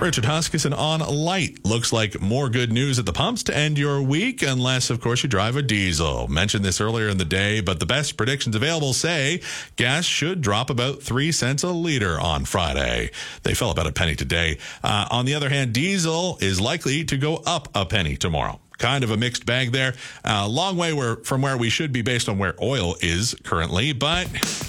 Richard Huskisson on light. Looks like more good news at the pumps to end your week, unless, of course, you drive a diesel. Mentioned this earlier in the day, but the best predictions available say gas should drop about 3 cents a liter on Friday. They fell about a penny today. On the other hand, diesel is likely to go up a penny tomorrow. Kind of a mixed bag there. A long way from where we should be based on where oil is currently, but